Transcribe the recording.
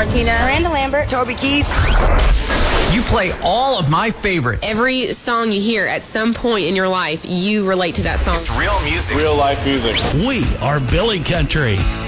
Martina, Miranda Lambert, Toby Keith. You play all of my favorites. Every song you hear at some point in your life, you relate to that song. It's real music. Real life music. We are Billy Country.